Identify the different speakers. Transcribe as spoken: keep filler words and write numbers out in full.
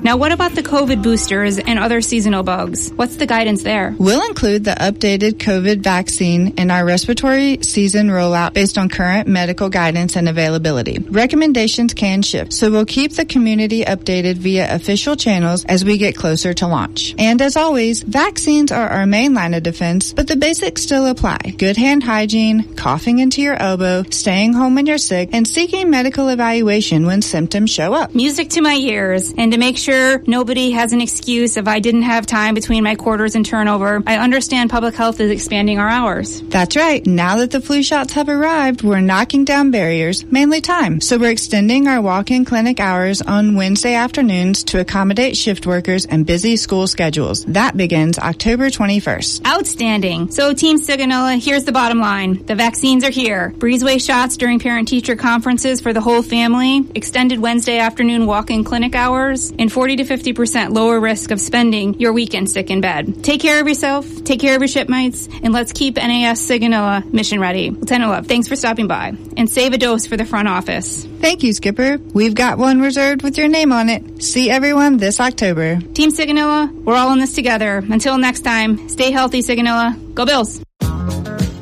Speaker 1: Now, what about the COVID boosters and other seasonal bugs? What's the guidance there?
Speaker 2: We'll include the updated COVID vaccine in our respiratory season rollout based on current medical guidance and availability. Recommendations can shift, so we'll keep the community updated via official channels as we get closer to launch. And as always, vaccines are our main line of defense, but the basics still apply. Good hand hygiene, coughing into your elbow, staying home when you're sick, and seeking medical evaluation when symptoms show up.
Speaker 1: Music to my ears. And to make sure nobody has an excuse if I didn't have time between my quarters and turnover, I understand public health is expanding our hours.
Speaker 2: That's right. Now that the flu shots have arrived, we're knocking down barriers, mainly time. So we're extending our walk-in clinic hours on Wednesday afternoons to accommodate shift workers and busy school schedules. That begins October twenty-first.
Speaker 1: Outstanding. So Team Sigonella, here's the bottom line. The vaccines are here. Breezeway shots during parent-teacher conferences for the whole family, extended Wednesday afternoon walk-in clinic hours, and forty to fifty percent lower risk of spending your weekend sick in bed. Take care of yourself, take care of your shipmates, and let's keep N A S Sigonella mission ready. Lieutenant Love, thanks for stopping by. And save a dose for the front office.
Speaker 2: Thank you, Skipper. We've got one reserved with your name on it. See everyone this October.
Speaker 1: Team Sigonella, we're all in this together. Until next time, stay healthy, Sigonella. Go Bills!